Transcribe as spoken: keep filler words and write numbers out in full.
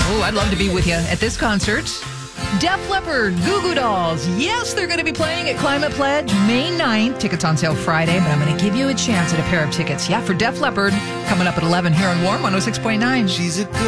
Oh, I'd love to be with you at this concert. Def Leppard, Goo Goo Dolls. Yes, they're going to be playing at Climate Pledge May ninth. Tickets on sale Friday, but I'm going to give you a chance at a pair of tickets. Yeah, for Def Leppard, coming up at eleven here on Warm one oh six point nine. She's a good